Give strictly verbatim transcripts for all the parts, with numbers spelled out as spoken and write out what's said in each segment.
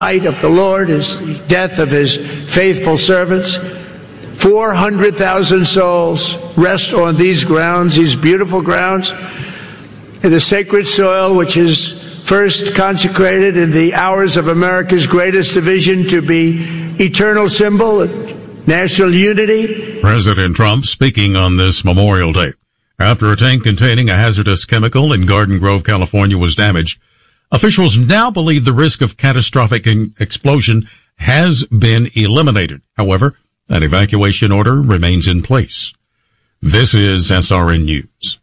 Night of the Lord is the death of his faithful servants. four hundred thousand souls rest on these grounds, these beautiful grounds, in the sacred soil which is first consecrated in the hours of America's greatest division to be eternal symbol of national unity. President Trump speaking on this Memorial Day. After a tank containing a hazardous chemical in Garden Grove, California was damaged, officials now believe the risk of catastrophic explosion has been eliminated. However, an evacuation order remains in place. This is S R N News.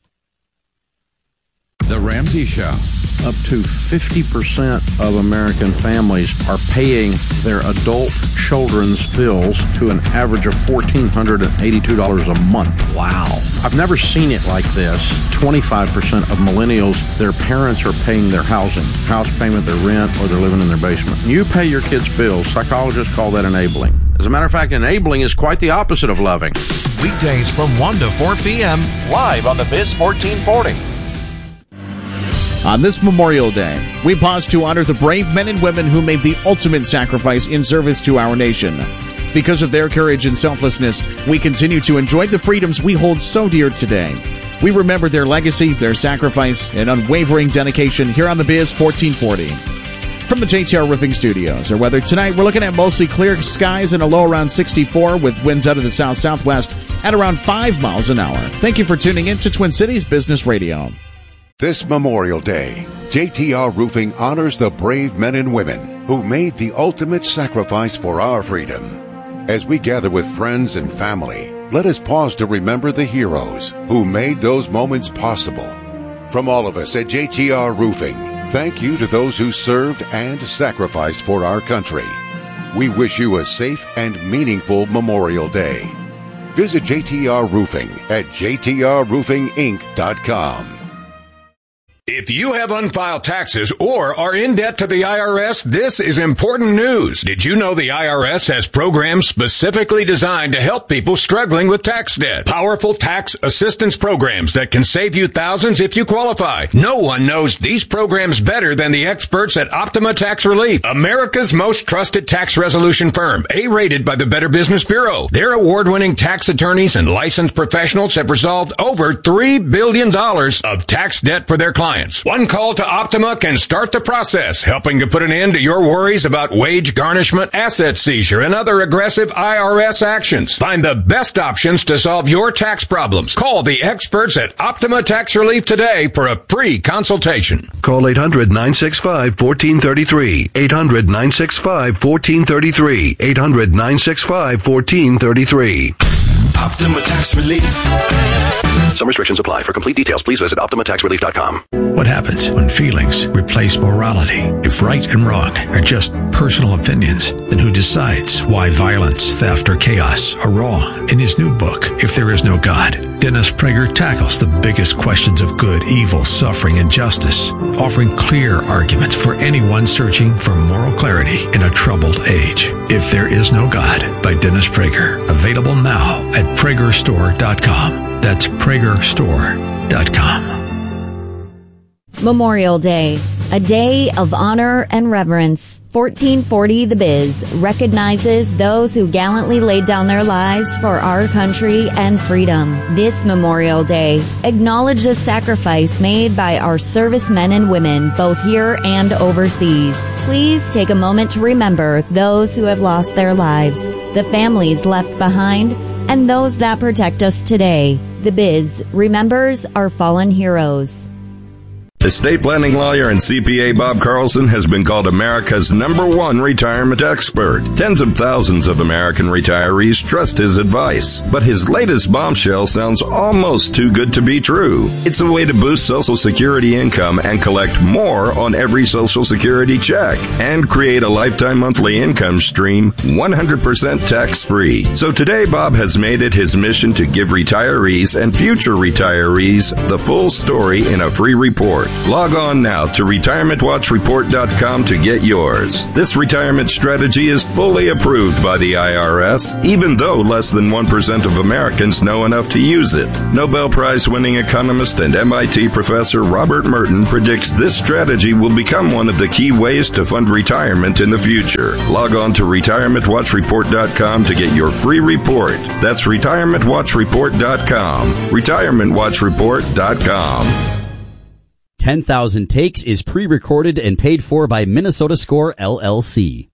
The Ramsey Show. Up to fifty percent of American families are paying their adult children's bills to an average of one thousand four hundred eighty-two dollars a month. Wow. I've never seen it like this. twenty-five percent of millennials, their parents are paying their housing, house payment, their rent, or they're living in their basement. You pay your kids' bills. Psychologists call that enabling. As a matter of fact, enabling is quite the opposite of loving. Weekdays from one to four p.m. live on the Biz fourteen forty. On this Memorial Day, we pause to honor the brave men and women who made the ultimate sacrifice in service to our nation. Because of their courage and selflessness, we continue to enjoy the freedoms we hold so dear today. We remember their legacy, their sacrifice, and unwavering dedication here on the Biz fourteen forty. From the J T R Roofing Studios, our weather tonight, we're looking at mostly clear skies and a low around sixty-four with winds out of the south-southwest at around five miles an hour. Thank you for tuning in to Twin Cities Business Radio. This Memorial Day, J T R Roofing honors the brave men and women who made the ultimate sacrifice for our freedom. As we gather with friends and family, let us pause to remember the heroes who made those moments possible. From all of us at J T R Roofing, thank you to those who served and sacrificed for our country. We wish you a safe and meaningful Memorial Day. Visit J T R Roofing at j t r roofing inc dot com. If you have unfiled taxes or are in debt to the I R S, this is important news. Did you know the I R S has programs specifically designed to help people struggling with tax debt? Powerful tax assistance programs that can save you thousands if you qualify. No one knows these programs better than the experts at Optima Tax Relief, America's most trusted tax resolution firm, A-rated by the Better Business Bureau. Their award-winning tax attorneys and licensed professionals have resolved over three billion dollars of tax debt for their clients. One call to Optima can start the process, helping to put an end to your worries about wage garnishment, asset seizure, and other aggressive I R S actions. Find the best options to solve your tax problems. Call the experts at Optima Tax Relief today for a free consultation. Call eight hundred, nine six five, one four three three. eight hundred, nine six five, one four three three. eight hundred, nine six five, one four three three. Optima Tax Relief. Some restrictions apply. For complete details, please visit optima tax relief dot com. What happens when feelings replace morality? If right and wrong are just personal opinions, then who decides why violence, theft, or chaos are wrong? In his new book, If There Is No God, Dennis Prager tackles the biggest questions of good, evil, suffering, and justice, offering clear arguments for anyone searching for moral clarity in a troubled age. If There Is No God by Dennis Prager. Available now at prager store dot com. That's prager store dot com. Memorial Day, a day of honor and reverence. fourteen forty The Biz recognizes those who gallantly laid down their lives for our country and freedom. This Memorial Day, acknowledge the sacrifice made by our servicemen and women, both here and overseas. Please take a moment to remember those who have lost their lives, the families left behind, and those that protect us today. The Biz remembers our fallen heroes. Estate planning lawyer and C P A Bob Carlson has been called America's number one retirement expert. Tens of thousands of American retirees trust his advice, but his latest bombshell sounds almost too good to be true. It's a way to boost Social Security income and collect more on every Social Security check and create a lifetime monthly income stream one hundred percent tax-free. So today, Bob has made it his mission to give retirees and future retirees the full story in a free report. report. Log on now to retirement watch report dot com to get yours. This retirement strategy is fully approved by the I R S, even though less than one percent of Americans know enough to use it. Nobel Prize-winning economist and M I T professor Robert Merton predicts this strategy will become one of the key ways to fund retirement in the future. Log on to retirement watch report dot com to get your free report. That's retirement watch report dot com. retirement watch report dot com. ten thousand Takes is pre-recorded and paid for by Minnesota Score, L L C.